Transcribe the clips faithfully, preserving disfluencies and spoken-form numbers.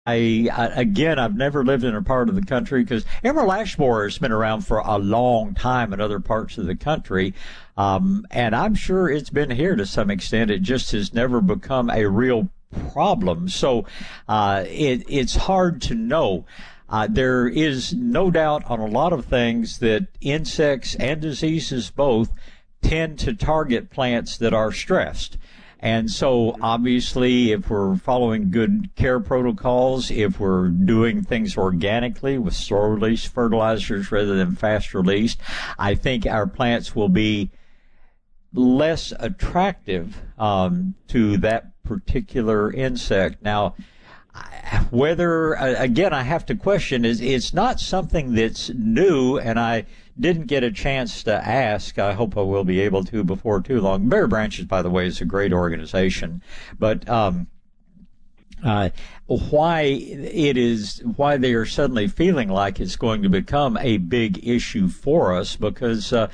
I, I again, I've never lived in a part of the country because emerald ash borer has been around for a long time in other parts of the country, um, and I'm sure it's been here to some extent. It just has never become a real problem. So uh, it, it's hard to know. Uh, there is no doubt on a lot of things that insects and diseases both tend to target plants that are stressed. And so, obviously, if we're following good care protocols, if we're doing things organically with slow-release fertilizers rather than fast-released, I think our plants will be less attractive um, to that particular insect. Now, whether, again, I have to question, is it's not something that's new, and I didn't get a chance to ask. I hope I will be able to before too long. Bare Branches, by the way, is a great organization, but um, uh, why it is, why they are suddenly feeling like it's going to become a big issue for us, because uh,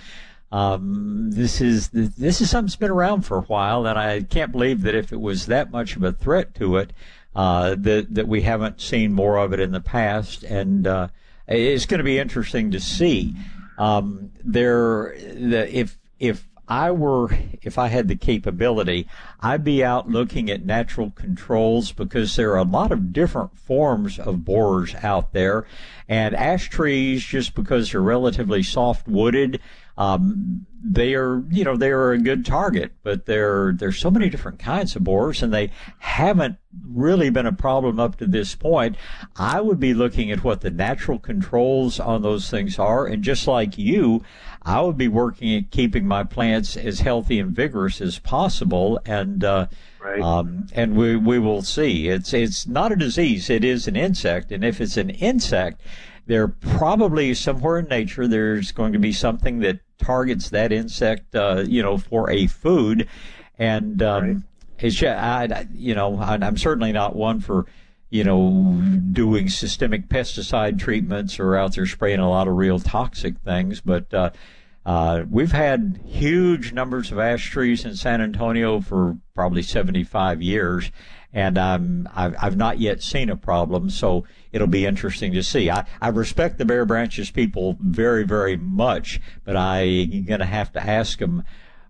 um, this is this is something that's been around for a while, and I can't believe that if it was that much of a threat to it, uh, that that we haven't seen more of it in the past, and uh, it's going to be interesting to see. Um, there, the, if, if I were, if I had the capability, I'd be out looking at natural controls, because there are a lot of different forms of borers out there. And ash trees, just because they're relatively soft wooded, um, they are, you know, they are a good target, but there, there's so many different kinds of borers, and they haven't really been a problem up to this point. I would be looking at what the natural controls on those things are, and just like you, I would be working at keeping my plants as healthy and vigorous as possible, and uh, right. um, and we we will see. It's it's not a disease; it is an insect, and if it's an insect, there probably somewhere in nature there's going to be something that targets that insect, uh, you know, for a food, and um, right. it's I, you know, I'm certainly not one for, you know, doing systemic pesticide treatments or out there spraying a lot of real toxic things, but uh, uh, we've had huge numbers of ash trees in San Antonio for probably seventy-five years, and um, I've, I've not yet seen a problem, so it'll be interesting to see. I, I respect the Bare Branches people very, very much, but I'm going to have to ask them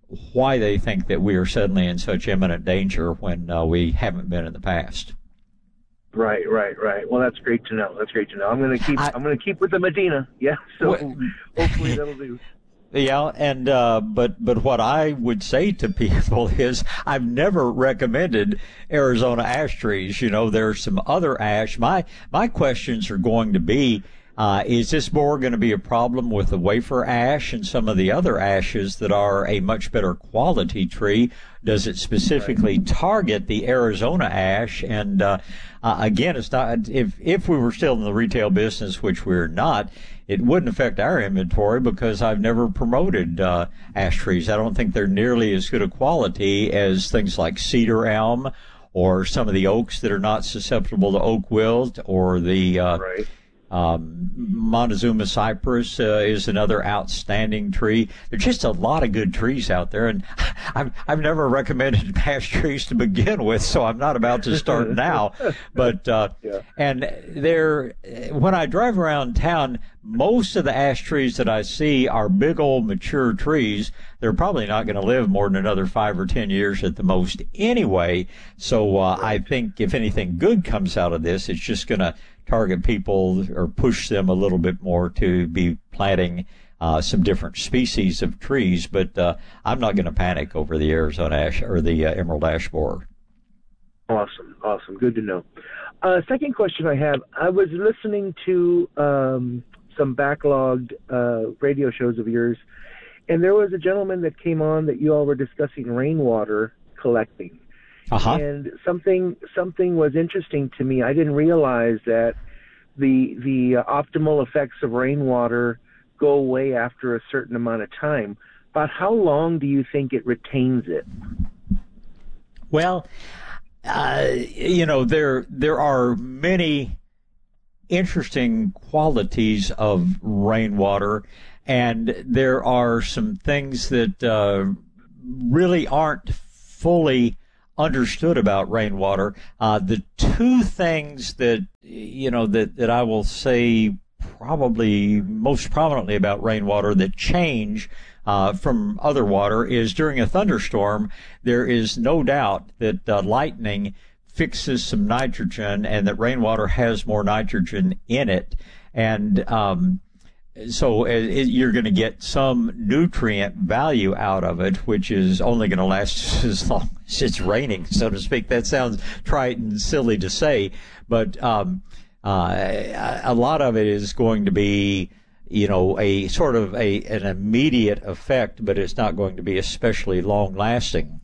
why they think that we are suddenly in such imminent danger when uh, we haven't been in the past. Right, right, right. Well, that's great to know. That's great to know. I'm going to keep. I, I'm going to keep with the Medina. Yeah. So well, hopefully that'll do. Yeah, and uh, but but what I would say to people is I've never recommended Arizona ash trees. You know, there's some other ash. My my questions are going to be: uh, is this more going to be a problem with the wafer ash and some of the other ashes that are a much better quality tree? Does it specifically target the Arizona ash? And uh, uh, again, it's not. If if we were still in the retail business, which we're not, it wouldn't affect our inventory because I've never promoted uh, ash trees. I don't think they're nearly as good a quality as things like cedar elm or some of the oaks that are not susceptible to oak wilt, or the uh, right. um, Montezuma cypress uh, is another outstanding tree. There's just a lot of good trees out there, and I've, I've never recommended ash trees to begin with, so I'm not about to start now. But uh, yeah. and there, when I drive around town, most of the ash trees that I see are big old mature trees. They're probably not going to live more than another five or ten years at the most anyway. So uh, I think if anything good comes out of this, it's just going to target people or push them a little bit more to be planting uh, some different species of trees. But uh, I'm not going to panic over the Arizona ash or the uh, emerald ash borer. Awesome, awesome, good to know. Uh, second question I have: I was listening to um, some backlogged uh, radio shows of yours, and there was a gentleman that came on that you all were discussing rainwater collecting. Uh-huh. And something something was interesting to me. I didn't realize that the the optimal effects of rainwater go away after a certain amount of time. About how long do you think it retains it? Well, uh, you know, there there are many interesting qualities of rainwater, and there are some things that uh, really aren't fully understood about rainwater. Uh, the two things that, you know, that, that I will say probably most prominently about rainwater that change uh, from other water is during a thunderstorm, there is no doubt that uh, lightning fixes some nitrogen and that rainwater has more nitrogen in it. And um, so it, you're going to get some nutrient value out of it, which is only going to last as long as it's raining, so to speak. That sounds trite and silly to say, but um, uh, a lot of it is going to be, you know, a sort of a an immediate effect, but it's not going to be especially long-lasting.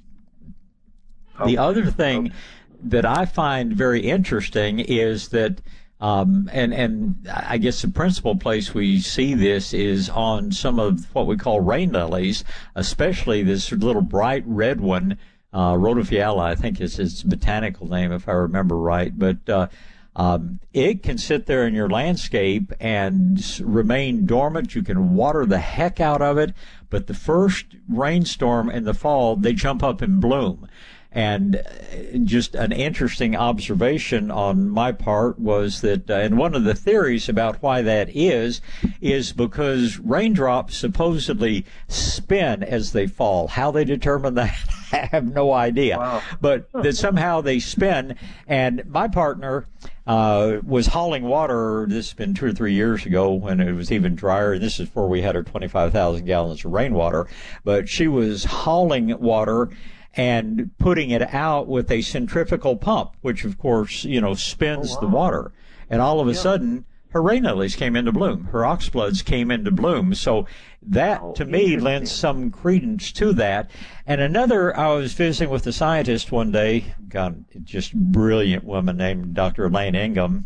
Oh. The other thing that I find very interesting is that Um, and, and I guess the principal place we see this is on some of what we call rain lilies, especially this little bright red one, uh, rhodophylla, I think is its botanical name, if I remember right. But uh, um, it can sit there in your landscape and remain dormant. You can water the heck out of it, but the first rainstorm in the fall, they jump up and bloom. And just an interesting observation on my part was that, uh, and one of the theories about why that is, is because raindrops supposedly spin as they fall. How they determine that, I have no idea. Wow. But that somehow they spin. And my partner uh, was hauling water, this has been two or three years ago when it was even drier. This is before we had our twenty-five thousand gallons of rainwater. But she was hauling water and putting it out with a centrifugal pump, which of course, you know, spins oh, wow. the water. And all of a yeah. sudden, her rain lilies came into bloom. Her oxbloods came into bloom. So that, oh, to me, lends some credence to that. And another, I was visiting with a scientist one day, God, just brilliant woman named Doctor Elaine Ingham.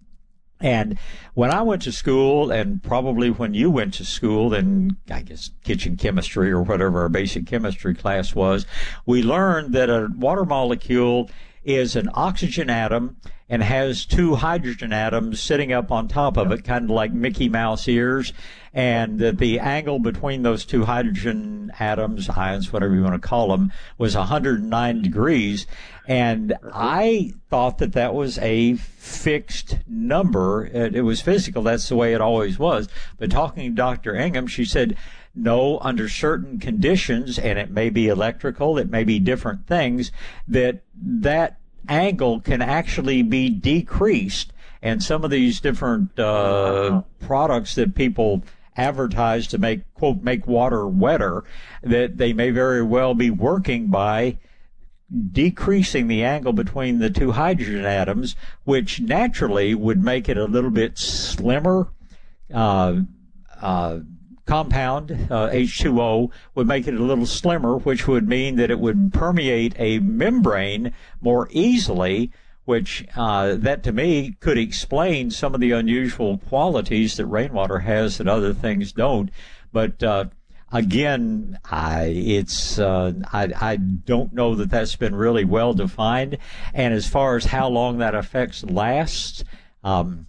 And when I went to school, and probably when you went to school in, I guess, kitchen chemistry or whatever our basic chemistry class was, we learned that a water molecule is an oxygen atom and has two hydrogen atoms sitting up on top of it, kind of like Mickey Mouse ears, and that the angle between those two hydrogen atoms, ions, whatever you want to call them, was one hundred nine degrees. And I thought that that was a fixed number. It, it was physical. That's the way it always was. But talking to Doctor Ingham, she said, no, under certain conditions, and it may be electrical, it may be different things, that that angle can actually be decreased. And some of these different uh, products that people advertise to make, quote, make water wetter, that they may very well be working by decreasing the angle between the two hydrogen atoms, which naturally would make it a little bit slimmer. Uh, uh, compound, uh, H two O, would make it a little slimmer, which would mean that it would permeate a membrane more easily, which uh, that to me could explain some of the unusual qualities that rainwater has that other things don't. But uh, again, I it's uh, I, I don't know that that's been really well defined. And as far as how long that effect lasts, um,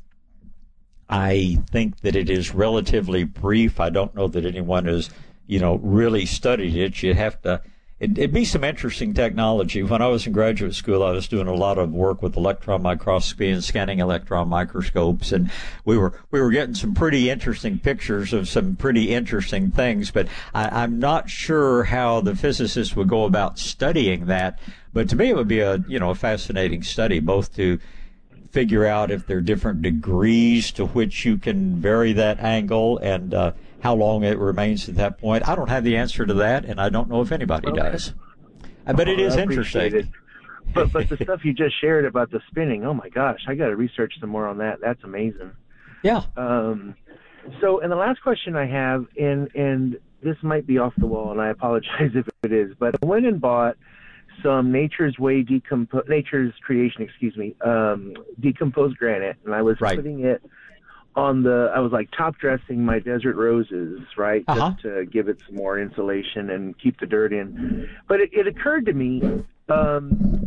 I think that it is relatively brief. I don't know that anyone has, you know, really studied it. You'd have to, it, it'd be some interesting technology. When I was in graduate school, I was doing a lot of work with electron microscopy and scanning electron microscopes, and we were we were getting some pretty interesting pictures of some pretty interesting things. But I, I'm not sure how the physicists would go about studying that. But to me, it would be a you know a fascinating study, both to figure out if there are different degrees to which you can vary that angle and uh, how long it remains at that point. I don't have the answer to that, and I don't know if anybody okay. does. But it is interesting. It. But but the stuff you just shared about the spinning, oh my gosh, I got to research some more on that. That's amazing. Yeah. Um. So, and the last question I have, and and this might be off the wall, and I apologize if it is, but I went and bought some Nature's Way decompo- Nature's Creation, excuse me, um, decomposed granite, and I was right. putting it on the, I was like top dressing my desert roses, right, uh-huh. just to give it some more insulation and keep the dirt in. But it, it occurred to me, um,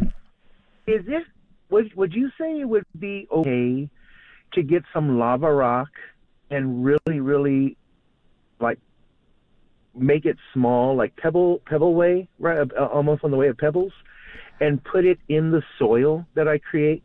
is it, would, would you say it would be okay to get some lava rock and really, really, like, make it small, like pebble pebble way, right, uh, almost on the way of pebbles, and put it in the soil that I create?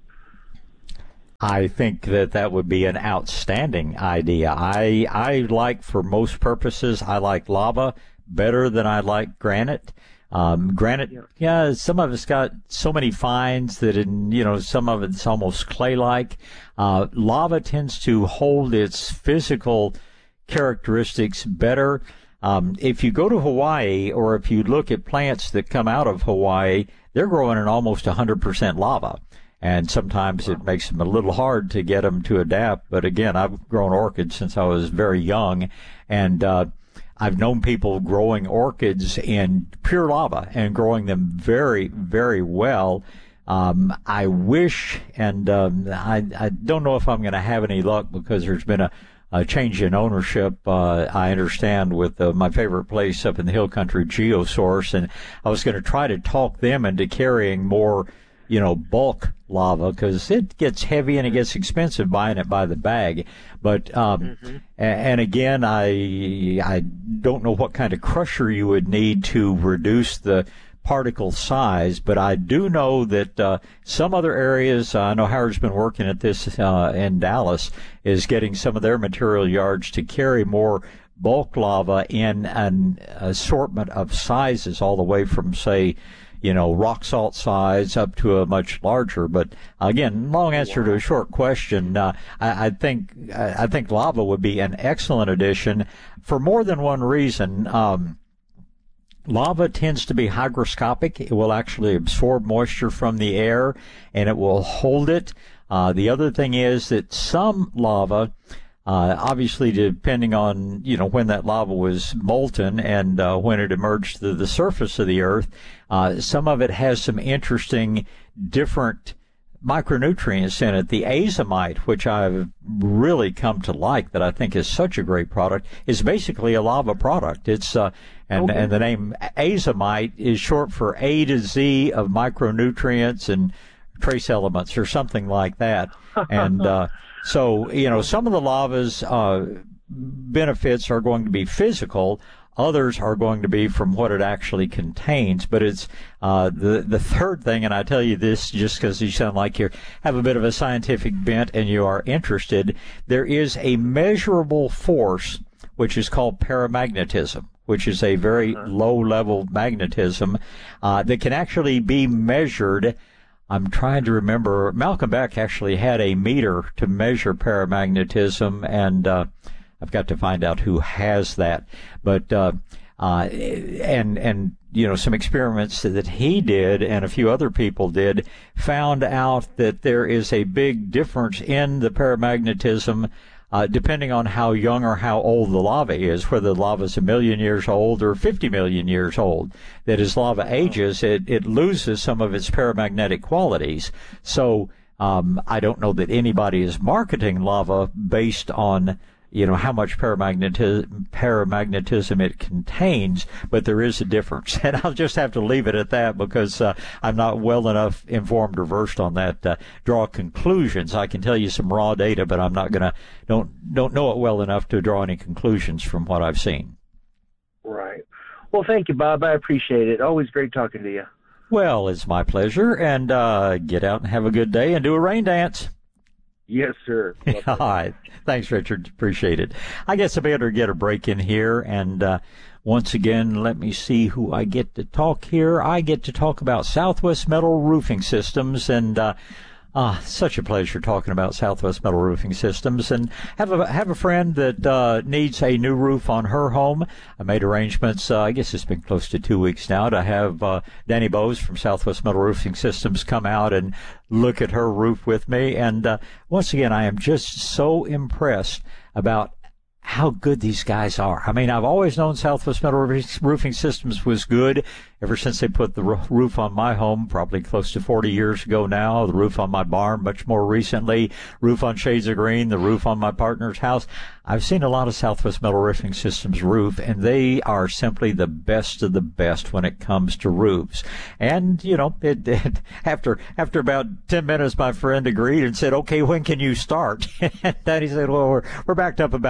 I think that that would be an outstanding idea. I I like, for most purposes, I like lava better than I like granite. Um, granite, yeah. yeah, some of it's got so many fines that, in, you know, some of it's almost clay-like. Uh, lava tends to hold its physical characteristics better. Um, if you go to Hawaii, or if you look at plants that come out of Hawaii, they're growing in almost one hundred percent lava. And sometimes it makes them a little hard to get them to adapt. But again, I've grown orchids since I was very young, and uh, I've known people growing orchids in pure lava and growing them very, very well. Um, I wish, and um, I, I don't know if I'm going to have any luck, because there's been a, a change in ownership, uh, I understand, with uh, my favorite place up in the hill country, Geosource, and I was going to try to talk them into carrying more, you know, bulk lava, because it gets heavy and it gets expensive buying it by the bag. But um, mm-hmm. and again, I I don't know what kind of crusher you would need to reduce the particle size, but I do know that uh, some other areas, uh, I know Howard's been working at this uh, in Dallas, is getting some of their material yards to carry more bulk lava in an assortment of sizes, all the way from, say, you know, rock salt size up to a much larger. But again, long answer to a short question. Uh, I, I think I, I think lava would be an excellent addition for more than one reason. Um, lava tends to be hygroscopic. It will actually absorb moisture from the air, and it will hold it. Uh, the other thing is that some lava, Uh, obviously, depending on, you know, when that lava was molten and uh, when it emerged to the surface of the earth, uh, some of it has some interesting different micronutrients in it. The azomite, which I've really come to like, that I think is such a great product, is basically a lava product. It's uh, and okay. and the name azomite is short for A to Z of micronutrients and trace elements, or something like that. And uh, so, you know, some of the lava's uh, benefits are going to be physical. Others are going to be from what it actually contains. But it's uh, the the third thing, and I tell you this just because you sound like you have a bit of a scientific bent and you are interested. There is a measurable force which is called paramagnetism, which is a very uh-huh. low-level magnetism uh, that can actually be measured. I'm trying to remember. Malcolm Beck actually had a meter to measure paramagnetism, and uh, I've got to find out who has that. But uh, uh, and and you know, some experiments that he did and a few other people did found out that there is a big difference in the paramagnetism. Uh, depending on how young or how old the lava is, whether the lava is a million years old or fifty million years old, that as lava ages, it, it loses some of its paramagnetic qualities. So um, I don't know that anybody is marketing lava based on, you know, how much paramagnetism, paramagnetism it contains, but there is a difference. And I'll just have to leave it at that, because uh, I'm not well enough informed or versed on that to uh, draw conclusions. I can tell you some raw data, but I'm not going to, don't, don't know it well enough to draw any conclusions from what I've seen. Right. Well, thank you, Bob. I appreciate it. Always great talking to you. Well, it's my pleasure. And uh, get out and have a good day and do a rain dance. Yes, sir. All right. Thanks, Richard. Appreciate it. I guess I better get a break in here. And uh, once again, let me see who I get to talk here. I get to talk about Southwest Metal Roofing Systems. And uh, uh, such a pleasure talking about Southwest Metal Roofing Systems. And have a have a friend that uh, needs a new roof on her home. I made arrangements, uh, I guess it's been close to two weeks now, to have uh, Danny Bowes from Southwest Metal Roofing Systems come out and look at her roof with me. And uh, once again, I am just so impressed about how good these guys are. I mean, I've always known Southwest Metal Roofing Systems was good ever since they put the roof on my home, probably close to forty years ago now, the roof on my barn much more recently, roof on Shades of Green, the roof on my partner's house. I've seen a lot of Southwest Metal Roofing Systems roof, and they are simply the best of the best when it comes to roofs. And, you know, it, it, after after about ten minutes, my friend agreed and said, okay, when can you start? And then he said, well, we're, we're backed up about three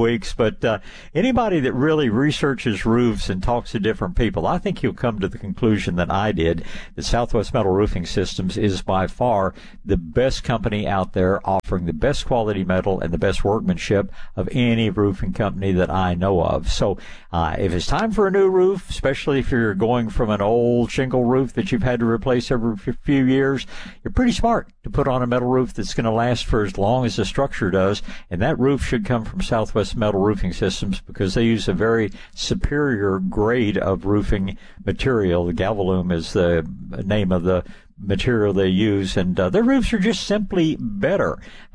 weeks. But uh, anybody that really researches roofs and talks to different people, I think you'll come to the conclusion that I did, that Southwest Metal Roofing Systems is by far the best company out there, offering the best quality metal and the best workmanship of any roofing company that I know of. So uh, if it's time for a new roof, especially if you're going from an old shingle roof that you've had to replace every few years, you're pretty smart to put on a metal roof that's going to last for as long as the structure does. And that roof should come from Southwest Metal Roofing Systems because they use a very superior grade of roofing material. The Galvalume is the name of the material they use, and uh, their roofs are just simply better.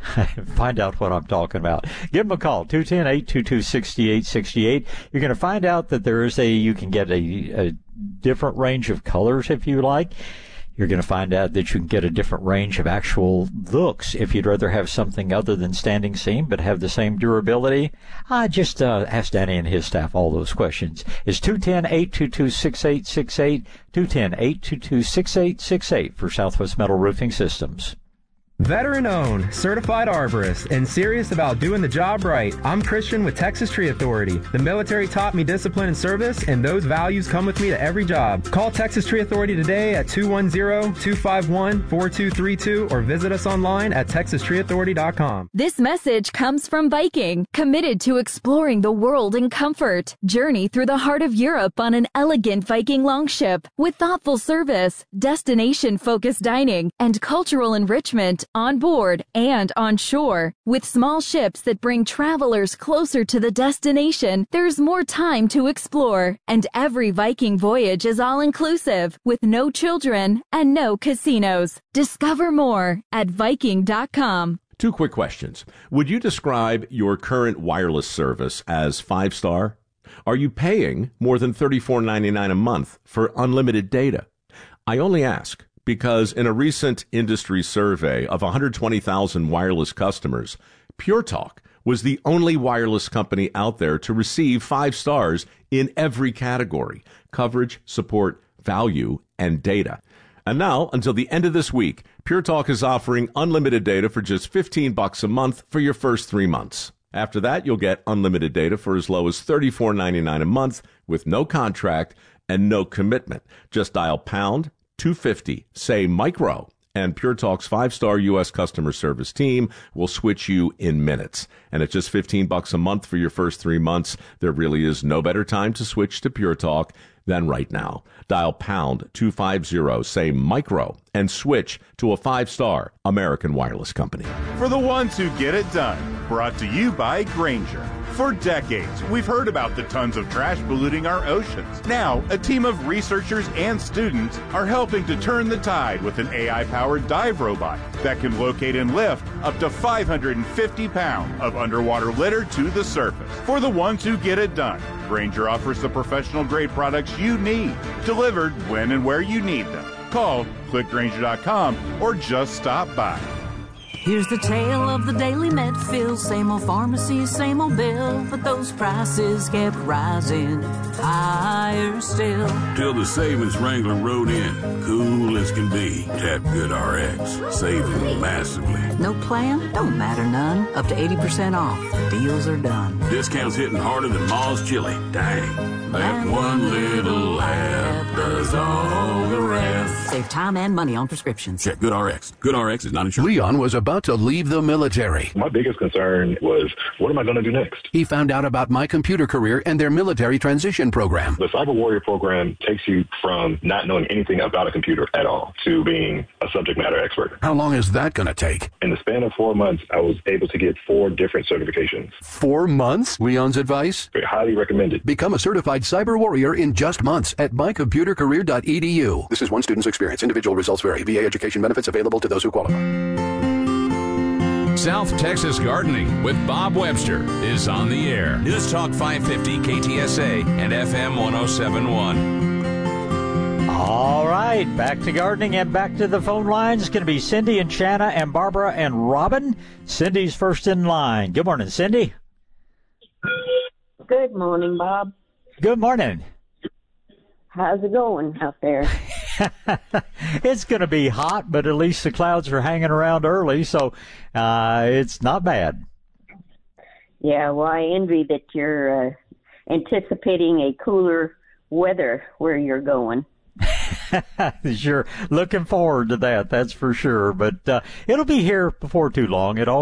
Find out what I'm talking about. Give them a call, two one zero, eight two two, six eight six eight. You're going to find out that there is a, you can get a, a different range of colors if you like. You're going to find out that you can get a different range of actual looks if you'd rather have something other than standing seam but have the same durability. I just uh, asked Danny and his staff all those questions. It's two one zero, eight two two, six eight six eight, two one zero, eight two two, six eight six eight for Southwest Metal Roofing Systems. Veteran-owned, certified arborist, and serious about doing the job right. I'm Christian with Texas Tree Authority. The military taught me discipline and service, and those values come with me to every job. Call Texas Tree Authority today at two one zero, two five one, four two three two or visit us online at texas tree authority dot com. This message comes from Viking, committed to exploring the world in comfort. Journey through the heart of Europe on an elegant Viking longship with thoughtful service, destination-focused dining, and cultural enrichment on board and on shore. With small ships that bring travelers closer to the destination, there's more time to explore. And every Viking voyage is all-inclusive, with no children and no casinos. Discover more at viking dot com. Two quick questions. Would you describe your current wireless service as five-star? Are you paying more than thirty-four ninety-nine a month for unlimited data? I only ask because in a recent industry survey of one hundred twenty thousand wireless customers, Pure Talk was the only wireless company out there to receive five stars in every category: coverage, support, value, and data. And now, until the end of this week, Pure Talk is offering unlimited data for just fifteen bucks a month for your first three months. After that, you'll get unlimited data for as low as thirty-four ninety-nine a month with no contract and no commitment. Just dial pound two fifty, say micro, and Pure Talk's five-star U S customer service team will switch you in minutes. And at just fifteen bucks a month for your first three months, there really is no better time to switch to Pure Talk than right now. Dial pound two fifty, say micro, and switch to a five-star American wireless company. For the ones who get it done, brought to you by Grainger. For decades, we've heard about the tons of trash polluting our oceans. Now, a team of researchers and students are helping to turn the tide with an A I-powered dive robot that can locate and lift up to five hundred fifty pounds of underwater litter to the surface. For the ones who get it done, Grainger offers the professional-grade products you need, delivered when and where you need them. Call, click Grainger dot com, or just stop by. Here's the tale of the daily Medfield. Same old pharmacy, same old bill, but those prices kept rising higher still. Till the savings wrangler rode in, cool as can be. Tap GoodRx, saving massively. No plan? Don't matter none. Up to eighty percent off. The deals are done. Discounts hitting harder than Ma's chili. Dang. That one little app does all the rest. Save time and money on prescriptions. Check GoodRx. GoodRx is not insured. Leon was about to leave the military. My biggest concern was, what am I going to do next? He found out about My Computer Career and their military transition program. The Cyber Warrior program takes you from not knowing anything about a computer at all to being a subject matter expert. How long is that going to take? In the span of four months, I was able to get four different certifications. Four months? Leon's advice? Very highly recommended. Become a certified cyber warrior in just months at my computer career dot e d u. This is one student's experience. Individual results vary. V A education benefits available to those who qualify. South Texas Gardening with Bob Webster is on the air. News Talk five fifty K T S A and F M one oh seven point one. All right, back to gardening and back to the phone lines. It's going to be Cindy and Shanna and Barbara and Robin. Cindy's first in line. Good morning, Cindy. Good morning, Bob. Good morning. How's it going out there? It's going to be hot, but at least the clouds are hanging around early, so uh, it's not bad. Yeah, well, I envy that you're uh, anticipating a cooler weather where you're going. Sure. Looking forward to that, that's for sure. But uh, it'll be here before too long. It all